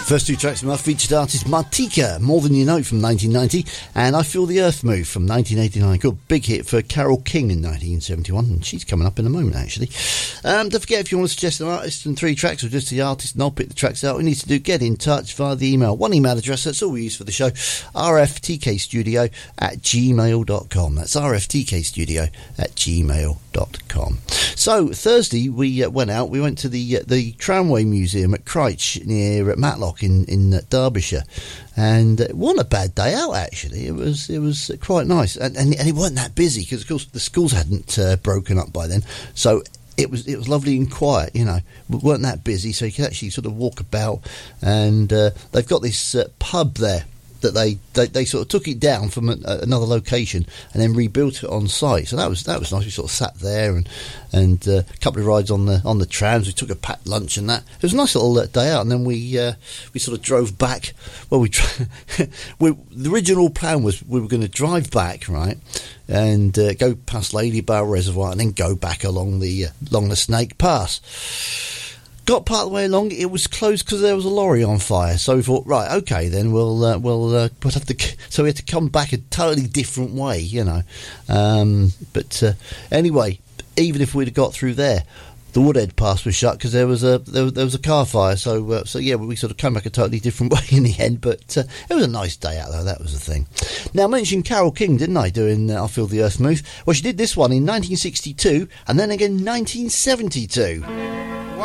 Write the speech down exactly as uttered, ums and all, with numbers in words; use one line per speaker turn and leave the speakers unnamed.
First two tracks from our featured artist Martika, More Than You Know from nineteen ninety, and I Feel the Earth Move from nineteen eighty-nine. Good big hit for Carole King in nineteen seventy-one, and she's coming up in a moment actually. Um, don't forget, if you want to suggest an artist and three tracks or just the artist and I'll pick the tracks out, we need to do get in touch via the email. One email address, that's all we use for the show, r f t k studio at gmail dot com. That's r f t k studio at gmail dot com. So Thursday we uh, went out, we went to the uh, the Tramway Museum at Cryche near uh, Matlock in, in uh, Derbyshire, and it wasn't a bad day out actually. It was it was quite nice, and and, and it wasn't that busy because of course the schools hadn't uh, broken up by then, so it was it was lovely and quiet, you know. We weren't that busy, so you could actually sort of walk about, and uh, they've got this uh, pub there that they, they, they sort of took it down from a, another location and then rebuilt it on site. So that was that was nice. We sort of sat there and and uh, a couple of rides on the on the trams. We took a packed lunch and that. It was a nice little uh, day out. And then we uh, we sort of drove back. Well, we, tra- we the original plan was we were going to drive back, right, and uh, go past Ladybale Reservoir and then go back along the uh, along the Snake Pass. Got part of the way along, it was closed because there was a lorry on fire. So we thought, right, okay, then we'll uh, we'll uh, we'll have to. So we had to come back a totally different way, you know. Um, but uh, anyway, even if we'd have got through there, the Woodhead Pass was shut because there was a there was, there was a car fire. So uh, so yeah, we sort of came back a totally different way in the end. But uh, it was a nice day out though. That was the thing. Now I mentioned Carole King, didn't I? Doing uh, I Feel the Earth Move. Well, she did this one in nineteen sixty-two and then again nineteen seventy-two.